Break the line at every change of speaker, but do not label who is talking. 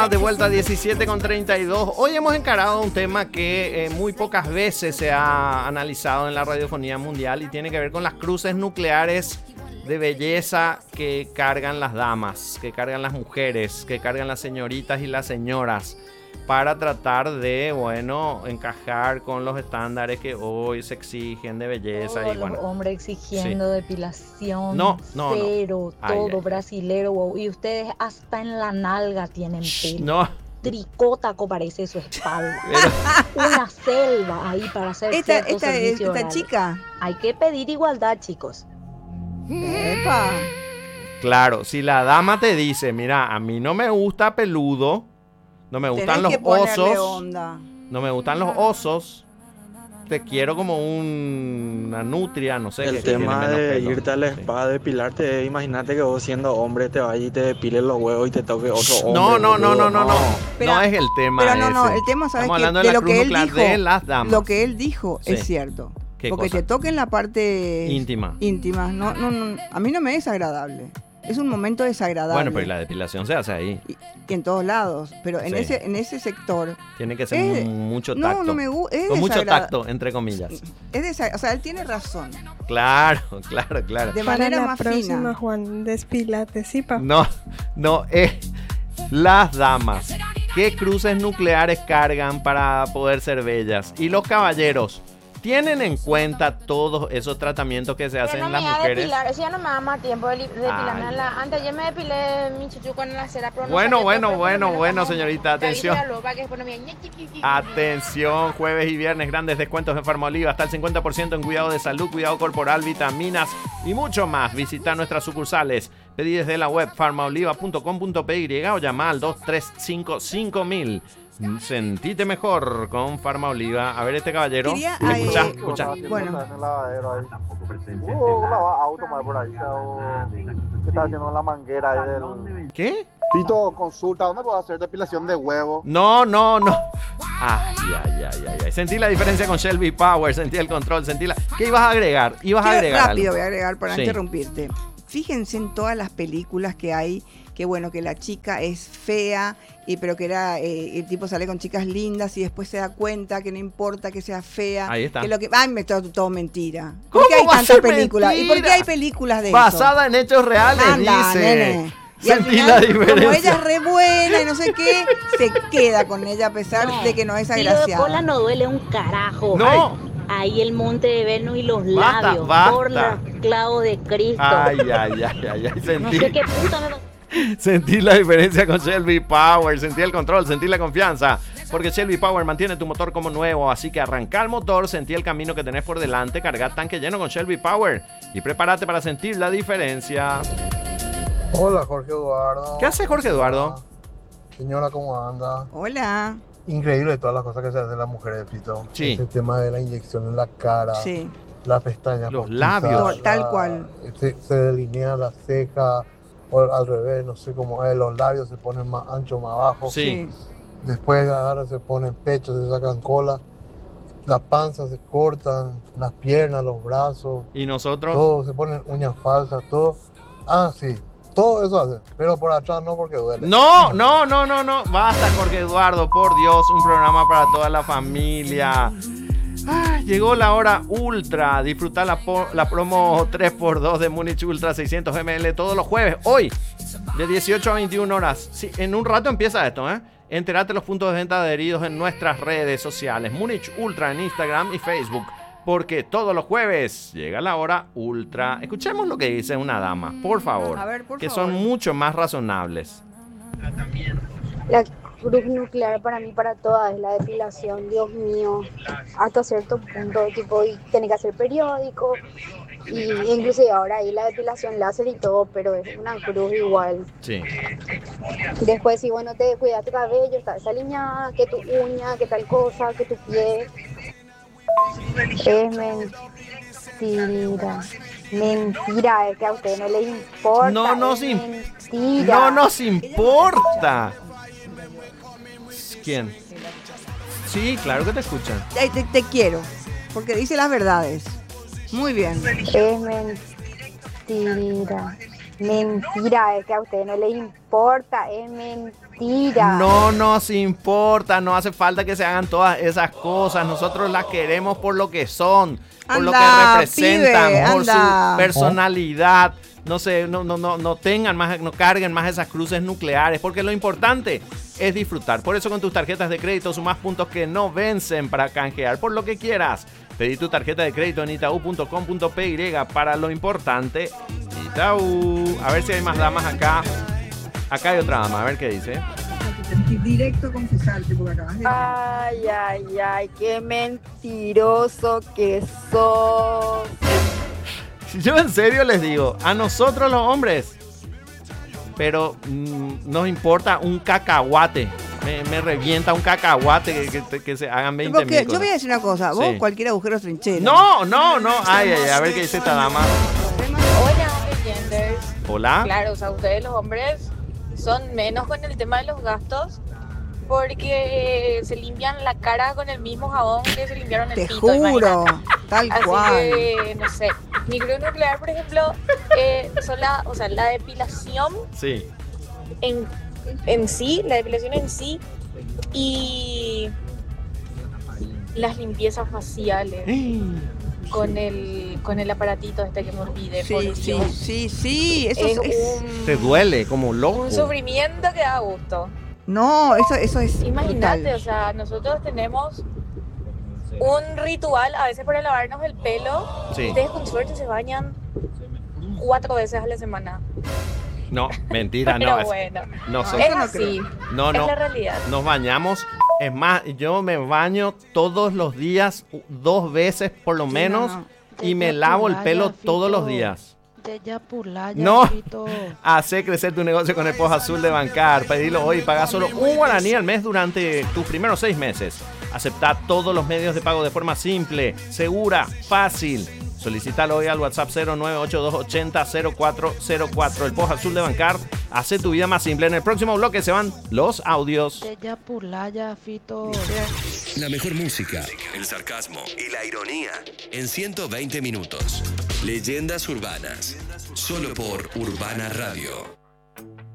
ya de vuelta a 17:32. Hoy hemos encarado un tema que muy pocas veces se ha analizado en la radiofonía mundial y tiene que ver con las cruces nucleares de belleza que cargan las damas, que cargan las mujeres, que cargan las señoritas y las señoras para tratar de, bueno, encajar con los estándares que hoy se exigen de belleza.
Todos
Y bueno,
los hombres exigiendo depilación,
no.
cero,
Ay,
todo
ay.
brasilero, wow. Y ustedes hasta en la nalga tienen pelo.
No,
Tricótaco parece su espalda.
pero
Una selva ahí para hacer cierto servicio
esta
oral.
chica.
Hay que pedir igualdad, chicos.
Epa.
claro, si la dama te dice, mira, a mí no me gusta peludo, no me gustan
Tenés
los
que ponerle
osos,
onda.
no me gustan los osos, te quiero como una nutria, no sé.
El
que tiene
tema
menos
de
pelo.
irte a la
Sí.
spa, depilarte, imagínate que vos siendo hombre te vayas y te depiles los huevos y te toque otro hombre.
No,
boludo,
Pero-
no es el tema
Pero no,
ese.
el tema, ¿sabes
Estamos
qué?
hablando
De
la
lo
cruz
que él
nuclear
dijo,
de las damas.
lo que él dijo
Sí.
es cierto.
¿Qué
Porque
cosa?
te toquen la parte
Íntima.
no, a mí no me es agradable. Es un momento desagradable.
Bueno, pero la depilación se hace ahí.
Y en todos lados, pero en
Sí.
ese sector
Tiene que ser mucho tacto.
no me gusta,
Con mucho tacto, entre comillas.
o sea, él tiene razón.
Claro.
De
Para
manera
la
más
próxima,
fina.
Juan, despílate, ¿sí, pa?
No, es las damas. ¿Qué cruces nucleares cargan para poder ser bellas? Y los caballeros, ¿tienen en cuenta todos esos tratamientos que se hacen en las mujeres?
Depilar, eso ya no me da más tiempo de depilarme.
Ay.
Antes yo me depilé mi chuchu con la cera. Pero no
Bueno,
sabía, pero por lo menos
bueno,
como
señorita,
te avisa
atención.
la loba que después no me-
Atención, jueves y viernes, grandes descuentos en Farmaoliva, hasta el 50% en cuidado de salud, cuidado corporal, vitaminas y mucho más. Visita nuestras sucursales. Pedí desde la web farmaoliva.com.py o llama al 2355.000. Sentite mejor con Farmaoliva. A ver, este caballero.
Quería,
Escucha.
Bueno,
auto más por ahí, ¿qué está haciendo la manguera ahí del...
¿Qué?
Tito, consulta, ¿dónde puedo hacer depilación de huevo?
No. Ay. Sentí la diferencia con Shelby Power, sentí el control, ¿Qué ibas a agregar?
rápido voy a agregar para
Sí.
interrumpirte. Fíjense en todas las películas que hay, que bueno, que la chica es fea, pero que el tipo sale con chicas lindas y después se da cuenta que no importa que sea fea.
Ahí está.
Que lo que, me está todo mentira.
¿Cómo
¿Por qué hay
va a
tantas
ser
películas? ¿Y por qué
mentira?
hay películas de
Basada en hechos reales,
eso? Anda,
dice.
nene. Y al
Sentí
final,
la diferencia.
como ella es re buena y no sé qué, se queda con ella a pesar de que no es
Tiro de
agraciada.
cola no duele un carajo.
No.
Ahí el monte de Venus y los
Basta,
labios.
basta.
Por los clavos de Cristo.
Ay.
No
Sentí,
sé qué puta me...
sentí la diferencia con Shelby Power, sentí el control, sentí la confianza. Porque Shelby Power mantiene tu motor como nuevo, así que arranca el motor, sentí el camino que tenés por delante, carga tanque lleno con Shelby Power y prepárate para sentir la diferencia.
Hola, Jorge Eduardo.
¿Qué hace Jorge Eduardo?
Señora, ¿cómo anda?
Hola.
Increíble todas las cosas que se hacen las mujeres, Tito.
Sí.
Ese tema de la inyección en la cara,
Sí.
las pestañas
Los
postizas,
labios.
Tal cual.
Se delinea la ceja, o al revés, no sé cómo es, los labios se ponen más anchos, más bajos.
Sí.
Después ahora se ponen pechos, se sacan cola, las panzas se cortan, las piernas, los brazos,
¿Y nosotros?
todo, se ponen uñas falsas, todo. Ah, sí, todo eso hace, pero por atrás no porque duele.
No. Basta, Jorge Eduardo, por Dios, un programa para toda la familia. Llegó la hora ultra. Disfrutar la promo 3x2 de Múnich Ultra 600 ml todos los jueves. Hoy, de 18 a 21 horas. Sí, en un rato empieza esto, ¿eh? Entérate los puntos de venta adheridos en nuestras redes sociales. Múnich Ultra en Instagram y Facebook. Porque todos los jueves llega la hora ultra. Escuchemos lo que dice una dama, por favor.
A ver, por
que
favor.
son mucho más razonables.
La cruz nuclear para mí, para todas, es la depilación, Dios mío, hasta cierto punto, tipo, y tiene que hacer periódico, y inclusive ahora hay la depilación láser y todo, pero es una cruz igual.
Sí.
Después, si bueno, te cuidas tu cabello, está desaliñada, que tu uña, que tal cosa, que tu pie. Es mentira. Mentira, es que a usted no les importa.
No
mentira.
nos importa. ¿Quién? Sí, claro que te escuchan.
Te quiero, porque dice las verdades. Muy bien.
Es mentira. Mentira, es que a usted no les importa. Es mentira. mentira.
No nos importa, no hace falta que se hagan todas esas cosas. Nosotros las queremos por lo que son, por lo que representan,
pibe,
por su
anda.
personalidad. No sé, no tengan más, no carguen más esas cruces nucleares, porque lo importante es disfrutar. Por eso con tus tarjetas de crédito sumás puntos que no vencen para canjear por lo que quieras. Pedí tu tarjeta de crédito en itaú.com.py para lo importante. Itaú. A ver si hay más damas acá. Acá hay otra dama, a ver qué dice.
Directo a confesarte, porque acabas de...
Ay, qué mentiroso que sos.
Yo en serio les digo, a nosotros los hombres, pero nos importa un cacahuate. Me revienta un cacahuate que se hagan 20
Porque
mil
yo voy a decir una cosa, vos
Sí.
cualquier agujero es trinchera.
No. Ay, a ver qué dice esta dama.
Hola, Legenders.
Hola.
Claro, o sea, ustedes los hombres son menos con el tema de los gastos porque se limpian la cara con el mismo jabón que se limpiaron el
Te
pito.
juro,
imagínate.
tal
Así
cual.
que, no sé, micronuclear, por ejemplo, son la depilación
Sí.
en sí, la depilación en sí y las limpiezas faciales con el aparatito este que me olvidé. por Dios.
Sí, eso
Es
Te duele como loco.
un sufrimiento que da gusto.
No, eso es
Imagínate,
brutal.
o sea, nosotros tenemos un ritual a veces para lavarnos el pelo.
Sí.
Ustedes con suerte se bañan 4 veces a la semana.
No, mentira,
Pero
no.
bueno,
No,
es así,
No,
es la realidad.
Nos bañamos. Es más, yo me baño todos los días, 2 veces por lo menos, y me lavo el pelo todos los días. No, hace crecer tu negocio con el Post Azul de Bancar. Pedilo hoy y paga solo un guaraní al mes durante tus primeros 6 meses. Acepta todos los medios de pago de forma simple, segura, fácil. Solicítalo hoy al WhatsApp 0982800404. El Post Azul de Bancar hace tu vida más simple. En el próximo bloque se van los audios.
La mejor música, el sarcasmo y la ironía en 120 minutos. Leyendas urbanas, solo por Urbana Radio.